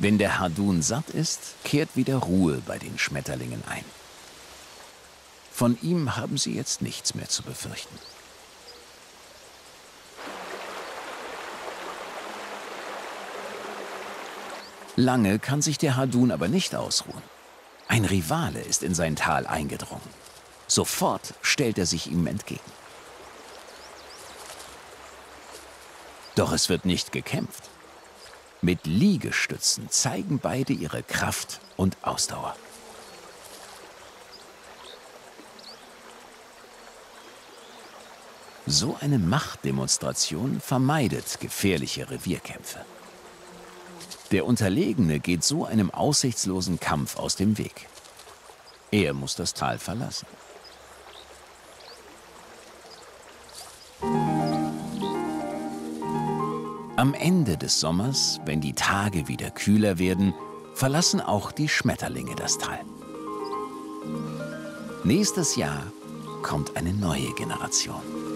Wenn der Hardun satt ist, kehrt wieder Ruhe bei den Schmetterlingen ein. Von ihm haben sie jetzt nichts mehr zu befürchten. Lange kann sich der Hardun aber nicht ausruhen. Ein Rivale ist in sein Tal eingedrungen. Sofort stellt er sich ihm entgegen. Doch es wird nicht gekämpft. Mit Liegestützen zeigen beide ihre Kraft und Ausdauer. So eine Machtdemonstration vermeidet gefährliche Revierkämpfe. Der Unterlegene geht so einem aussichtslosen Kampf aus dem Weg. Er muss das Tal verlassen. Am Ende des Sommers, wenn die Tage wieder kühler werden, verlassen auch die Schmetterlinge das Tal. Nächstes Jahr kommt eine neue Generation.